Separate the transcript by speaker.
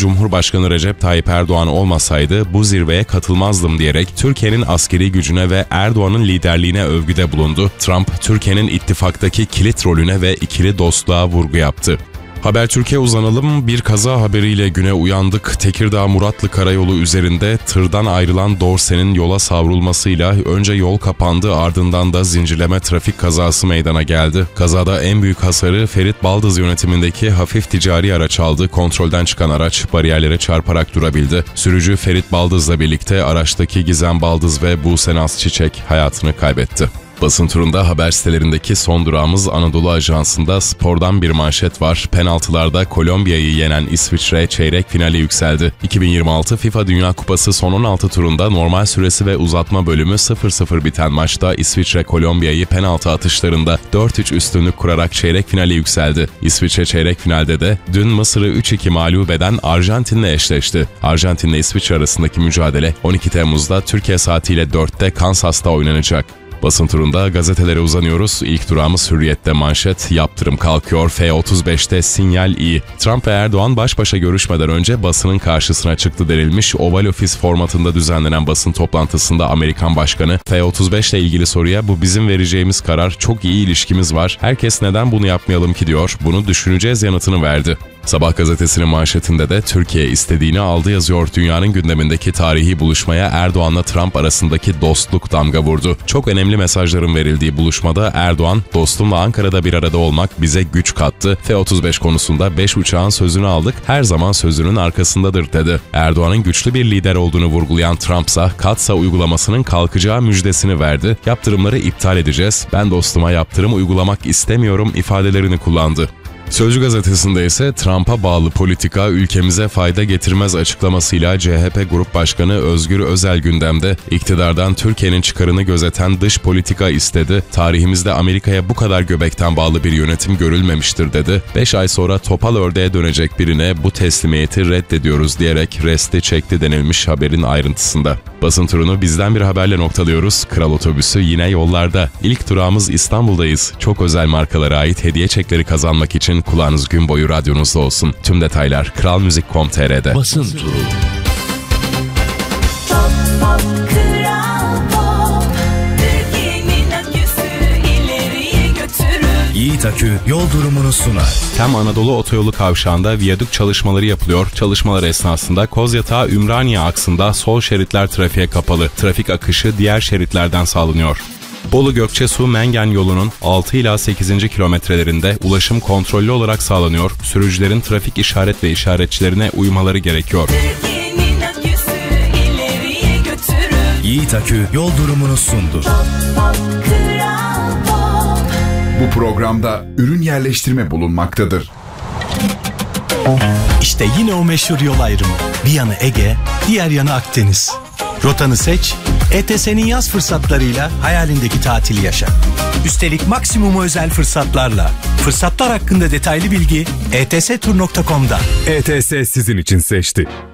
Speaker 1: Cumhurbaşkanı Recep Tayyip Erdoğan olmasaydı bu zirveye katılmazdım diyerek Türkiye'nin askeri gücüne ve Erdoğan'ın liderliğine övgüde bulundu. Trump, Türkiye'nin ittifaktaki kilit rolüne ve ikili dostluğa vurgu yaptı. Haber Türkiye uzanalım. Bir kaza haberiyle güne uyandık. Tekirdağ Muratlı Karayolu üzerinde tırdan ayrılan dorsenin yola savrulmasıyla önce yol kapandı, ardından da zincirleme trafik kazası meydana geldi. Kazada en büyük hasarı Ferit Baldız yönetimindeki hafif ticari araç aldı. Kontrolden çıkan araç bariyerlere çarparak durabildi. Sürücü Ferit Baldız'la birlikte araçtaki Gizem Baldız ve Buse Naz Çiçek hayatını kaybetti. Basın turunda haber sitelerindeki son durağımız Anadolu Ajansı'nda spordan bir manşet var. Penaltılarda Kolombiya'yı yenen İsviçre çeyrek finale yükseldi. 2026 FIFA Dünya Kupası son 16 turunda normal süresi ve uzatma bölümü 0-0 biten maçta İsviçre Kolombiya'yı penaltı atışlarında 4-3 üstünlük kurarak çeyrek finale yükseldi. İsviçre çeyrek finalde de dün Mısır'ı 3-2 mağlup eden Arjantin'le eşleşti. Arjantin'le İsviçre arasındaki mücadele 12 Temmuz'da Türkiye saatiyle 4'te Kansas'ta oynanacak. Basın turunda gazetelere uzanıyoruz. İlk durağımız Hürriyet'te manşet. Yaptırım kalkıyor. F-35'te sinyal iyi. Trump ve Erdoğan baş başa görüşmeden önce basının karşısına çıktı denilmiş. Oval Office formatında düzenlenen basın toplantısında Amerikan Başkanı F-35 ile ilgili soruya bu bizim vereceğimiz karar, çok iyi ilişkimiz var. Herkes neden bunu yapmayalım ki diyor. Bunu düşüneceğiz yanıtını verdi. Sabah gazetesinin manşetinde de Türkiye istediğini aldı yazıyor. Dünyanın gündemindeki tarihi buluşmaya Erdoğan'la Trump arasındaki dostluk damga vurdu. Çok önemli mesajların verildiği buluşmada Erdoğan, dostumla Ankara'da bir arada olmak bize güç kattı. F-35 konusunda 5 uçağın sözünü aldık, her zaman sözünün arkasındadır dedi. Erdoğan'ın güçlü bir lider olduğunu vurgulayan Trump'sa Katsa uygulamasının kalkacağı müjdesini verdi. Yaptırımları iptal edeceğiz, ben dostuma yaptırım uygulamak istemiyorum ifadelerini kullandı. Sözcü gazetesinde ise Trump'a bağlı politika ülkemize fayda getirmez açıklamasıyla CHP Grup Başkanı Özgür Özel gündemde. İktidardan Türkiye'nin çıkarını gözeten dış politika istedi. Tarihimizde Amerika'ya bu kadar göbekten bağlı bir yönetim görülmemiştir dedi. 5 ay sonra topal ördeğe dönecek birine bu teslimiyeti reddediyoruz diyerek resti çekti denilmiş haberin ayrıntısında. Basın turunu bizden bir haberle noktalıyoruz. Kral Otobüsü yine yollarda. İlk durağımız İstanbul'dayız. Çok özel markalara ait hediye çekleri kazanmak için kulağınız gün boyu radyonuzda olsun. Tüm detaylar kralmuzik.com.tr'de.
Speaker 2: Basın turu. Yiğit Akü yol durumunu sunar.
Speaker 1: Tem Anadolu Otoyolu kavşağında viyadük çalışmaları yapılıyor. Çalışmalar esnasında Kozyatağı Ümraniye aksında sol şeritler trafiğe kapalı. Trafik akışı diğer şeritlerden sağlanıyor. Bolu Gökçesu Mengen yolunun 6 ila 8. kilometrelerinde ulaşım kontrollü olarak sağlanıyor. Sürücülerin trafik işaret ve işaretçilerine uymaları gerekiyor.
Speaker 2: Yiğit Akü yol durumunu sundu.
Speaker 3: Bu programda ürün yerleştirme bulunmaktadır.
Speaker 4: İşte yine o meşhur yol ayrımı. Bir yanı Ege, diğer yanı Akdeniz. Rotanı seç, ETS'nin yaz fırsatlarıyla hayalindeki tatili yaşa. Üstelik maksimum özel fırsatlarla. Fırsatlar hakkında detaylı bilgi etstur.com'da.
Speaker 5: ETS sizin için seçti.